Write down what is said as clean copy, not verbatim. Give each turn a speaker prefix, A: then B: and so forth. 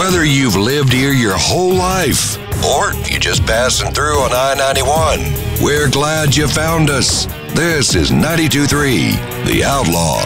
A: Whether you've lived here your whole life or you just passing through on I-91, we're glad you found us. This is 92.3 The Outlaw.